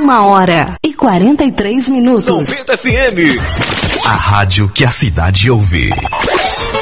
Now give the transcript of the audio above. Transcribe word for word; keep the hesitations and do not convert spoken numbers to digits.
Uma hora e quarenta e três minutos. noventa F M. A rádio que a cidade ouve.